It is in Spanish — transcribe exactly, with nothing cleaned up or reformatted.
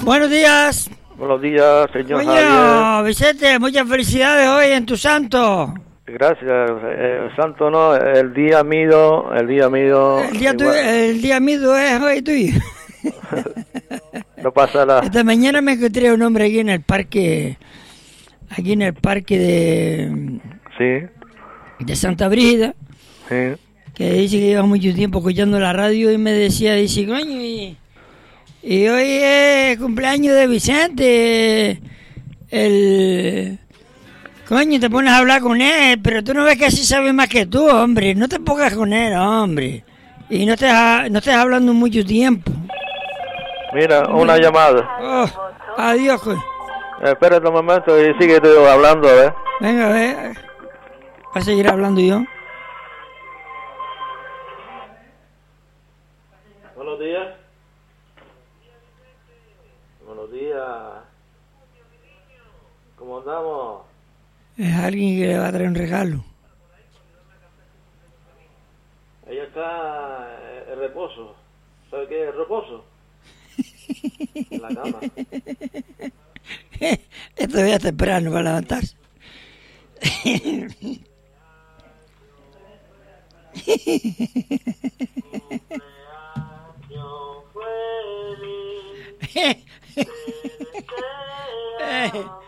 Buenos días. Buenos días, señor Coño, Javier. Vicente, muchas felicidades hoy en tu santo. Gracias. Eh, el santo no, el día mío, el día mío. El día, tu, igual. el día mío es hoy tuyo. No pasa nada. Esta mañana me encontré a un hombre aquí en el parque, aquí en el parque de, Sí, de Santa Brígida, sí. que dice que lleva mucho tiempo escuchando la radio y me decía, dice, coño, y, y hoy es cumpleaños de Vicente, el... Coño, te pones a hablar con él, pero tú no ves que así sabe más que tú, hombre. No te pongas con él, hombre. Y no estés, no estés hablando mucho tiempo. Mira, una llamada. Oh, adiós, pues. Espérate un momento y sigue tú hablando, a ver. Venga, a ver. ¿Va a seguir hablando yo? Buenos días. Buenos días. ¿Cómo andamos? Es alguien que le va a traer un regalo. Ella está en reposo. ¿Sabe qué es reposo? En la cama. Esto ya es temprano para levantarse. Cumpleaños feliz.